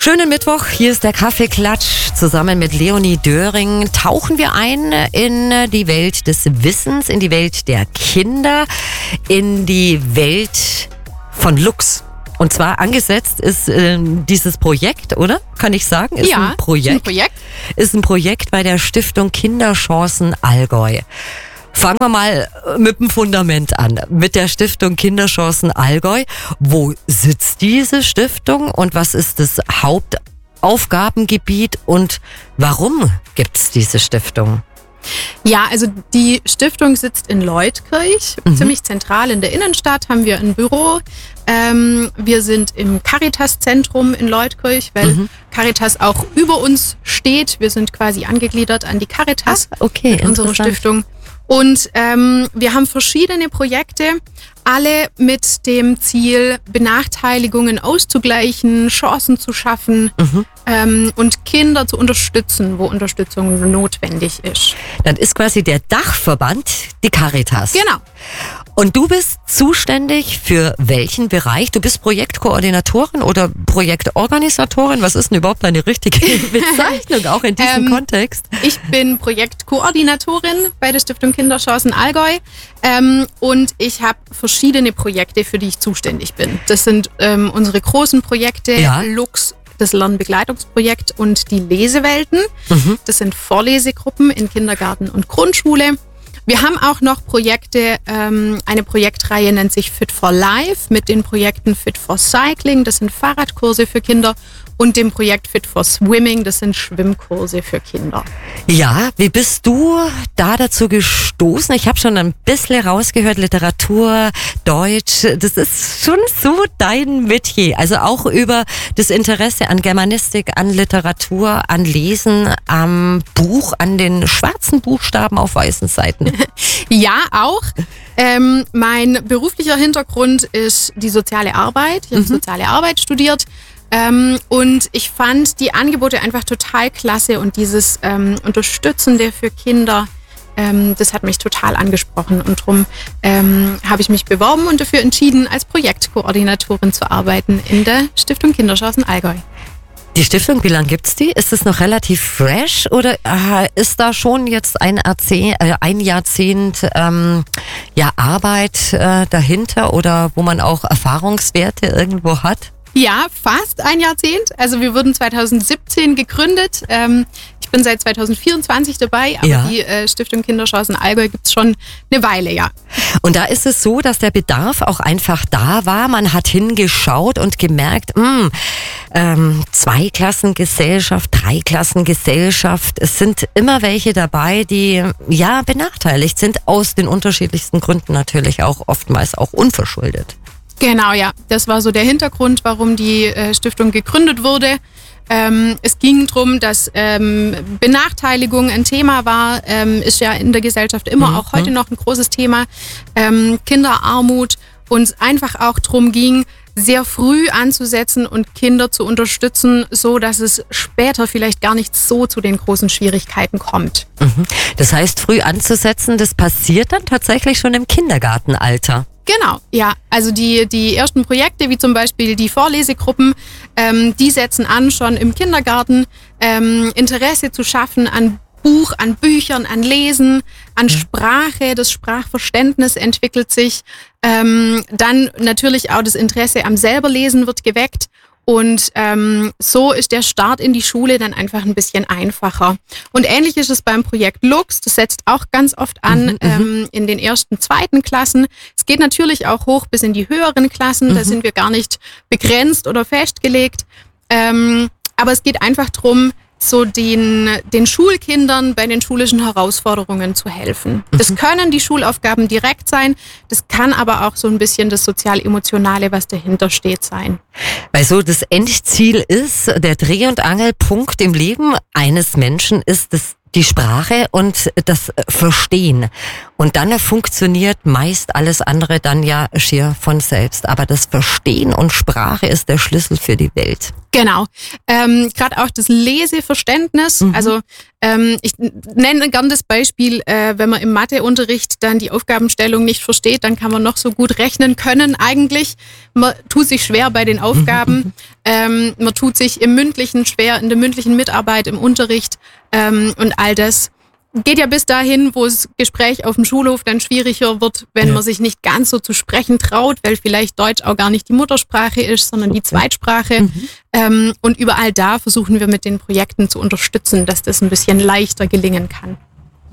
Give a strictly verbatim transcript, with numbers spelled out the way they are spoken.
Schönen Mittwoch, hier ist der Kaffeeklatsch. Zusammen mit Leonie Döring tauchen wir ein in die Welt des Wissens, in die Welt der Kinder, in die Welt von Lux. Und zwar angesetzt ist äh, dieses Projekt, oder? Kann ich sagen? Ist ja, ein Projekt. Ist ein Projekt. Ist ein Projekt bei der Stiftung Kinderchancen Allgäu. Fangen wir mal mit dem Fundament an, mit der Stiftung Kinderchancen Allgäu. Wo sitzt diese Stiftung und was ist das Hauptaufgabengebiet und warum gibt's diese Stiftung? Ja, also die Stiftung sitzt in Leutkirch, mhm. ziemlich zentral in der Innenstadt, haben wir ein Büro. Ähm, wir sind im Caritas-Zentrum in Leutkirch, weil mhm. Caritas auch über uns steht. Wir sind quasi angegliedert an die Caritas, ah, okay, unsere Stiftung. Und ähm, wir haben verschiedene Projekte, alle mit dem Ziel, Benachteiligungen auszugleichen, Chancen zu schaffen mhm. ähm, und Kinder zu unterstützen, wo Unterstützung notwendig ist. Dann ist quasi der Dachverband die Caritas. Genau. Und du bist zuständig für welchen Bereich? Du bist Projektkoordinatorin oder Projektorganisatorin? Was ist denn überhaupt deine richtige Bezeichnung, auch in diesem ähm, Kontext? Ich bin Projektkoordinatorin bei der Stiftung Kinderchancen Allgäu ähm, und ich habe verschiedene Projekte, für die ich zuständig bin. Das sind ähm, unsere großen Projekte, ja. Lux, das Lernbegleitungsprojekt und die Lesewelten. Mhm. Das sind Vorlesegruppen in Kindergarten und Grundschule. Wir haben auch noch Projekte, ähm, eine Projektreihe nennt sich Fit for Life mit den Projekten Fit for Cycling, das sind Fahrradkurse für Kinder, und dem Projekt Fit for Swimming, das sind Schwimmkurse für Kinder. Ja, wie bist du da dazu gestoßen? Ich habe schon ein bisschen rausgehört, Literatur, Deutsch, das ist schon so dein Metier. Also auch über das Interesse an Germanistik, an Literatur, an Lesen, am Buch, an den schwarzen Buchstaben auf weißen Seiten. Ja, auch. Ähm, mein beruflicher Hintergrund ist die soziale Arbeit. Ich habe mhm. soziale Arbeit studiert. Ähm, und ich fand die Angebote einfach total klasse und dieses ähm, Unterstützende für Kinder, ähm, das hat mich total angesprochen und darum ähm, habe ich mich beworben und dafür entschieden, als Projektkoordinatorin zu arbeiten in der Stiftung Kinderchancen Allgäu. Die Stiftung, wie lange gibt's die? Ist es noch relativ fresh oder äh, ist da schon jetzt ein, Erzäh- äh, ein Jahrzehnt ähm, ja, Arbeit äh, dahinter oder wo man auch Erfahrungswerte irgendwo hat? Ja, fast ein Jahrzehnt. Also wir wurden zweitausendsiebzehn gegründet. Ähm, ich bin seit zweitausendvierundzwanzig dabei, aber ja. die äh, Stiftung Kinderchancen Allgäu gibt's schon eine Weile, ja. Und da ist es so, dass der Bedarf auch einfach da war. Man hat hingeschaut und gemerkt, mh, ähm, Zweiklassengesellschaft, Dreiklassengesellschaft. Es sind immer welche dabei, die ja benachteiligt sind, aus den unterschiedlichsten Gründen natürlich auch, oftmals auch unverschuldet. Genau, ja. Das war so der Hintergrund, warum die äh, Stiftung gegründet wurde. Ähm, es ging darum, dass ähm, Benachteiligung ein Thema war, ähm, ist ja in der Gesellschaft immer mhm. auch heute noch ein großes Thema. Ähm, Kinderarmut, und einfach auch darum ging, sehr früh anzusetzen und Kinder zu unterstützen, so dass es später vielleicht gar nicht so zu den großen Schwierigkeiten kommt. Mhm. Das heißt, früh anzusetzen, das passiert dann tatsächlich schon im Kindergartenalter. Genau, ja. Also die, die ersten Projekte, wie zum Beispiel die Vorlesegruppen, ähm, die setzen an, schon im Kindergarten ähm, Interesse zu schaffen an Buch, an Büchern, an Lesen, an Sprache. Das Sprachverständnis entwickelt sich. Ähm, dann natürlich auch das Interesse am Selberlesen wird geweckt. Und ähm, so ist der Start in die Schule dann einfach ein bisschen einfacher. Und ähnlich ist es beim Projekt Lux. Das setzt auch ganz oft an mhm, ähm, in den ersten, zweiten Klassen. Es geht natürlich auch hoch bis in die höheren Klassen. Mhm. Da sind wir gar nicht begrenzt oder festgelegt. Ähm, aber es geht einfach darum, so den, den Schulkindern bei den schulischen Herausforderungen zu helfen. Das mhm. können die Schulaufgaben direkt sein, das kann aber auch so ein bisschen das Sozial-Emotionale, was dahinter steht, sein. Weil so das Endziel ist, der Dreh- und Angelpunkt im Leben eines Menschen ist das die Sprache und das Verstehen. Und dann funktioniert meist alles andere dann ja schier von selbst. Aber das Verstehen und Sprache ist der Schlüssel für die Welt. Genau. Ähm, gerade auch das Leseverständnis. Mhm. Also Ähm, ich nenne gern das Beispiel, äh, wenn man im Matheunterricht dann die Aufgabenstellung nicht versteht, dann kann man noch so gut rechnen können eigentlich. Man tut sich schwer bei den Aufgaben, ähm, man tut sich im Mündlichen schwer, in der mündlichen Mitarbeit, im Unterricht ähm, und all das. Geht ja bis dahin, wo das Gespräch auf dem Schulhof dann schwieriger wird, wenn ja. man sich nicht ganz so zu sprechen traut, weil vielleicht Deutsch auch gar nicht die Muttersprache ist, sondern die Zweitsprache. Mhm. Ähm, und überall da versuchen wir mit den Projekten zu unterstützen, dass das ein bisschen leichter gelingen kann.